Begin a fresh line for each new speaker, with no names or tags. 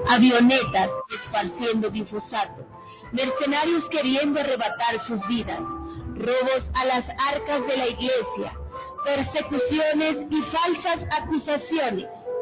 avionetas esparciendo glifosato, mercenarios queriendo arrebatar sus vidas, robos a las arcas de la iglesia, persecuciones y falsas acusaciones.